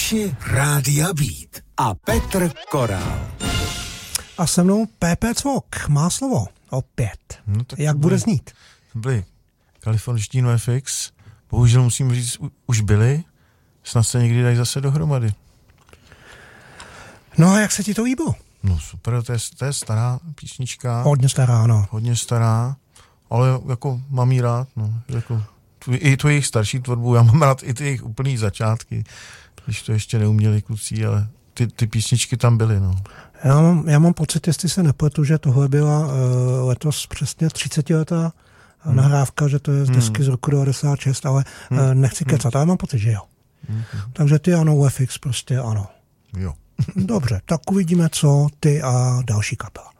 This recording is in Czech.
Posluchači Rádia Beat a Petr Korál. A se mnou PP Cvok má slovo opět. No, jak bude znít? Byli kalifornští NoFX, bohužel musím říct, už byli, snad se někdy dají zase dohromady. No a jak se ti to líbilo? No super, to je stará písnička. Hodně stará, no. Hodně stará, ale jako mám jí rád, no. Jako, i tu jejich starší tvorbu, já mám rád i ty jejich úplný začátky, když to ještě neuměli kluci, ale ty písničky tam byly, no. Já mám pocit, jestli se nepletu, že tohle byla letos přesně 30letá nahrávka, že to je z desky z roku 96, ale nechci kecat, ale mám pocit, že jo. Takže ty ano, UFX prostě ano. Jo. Dobře, tak uvidíme, co ty a další kapela.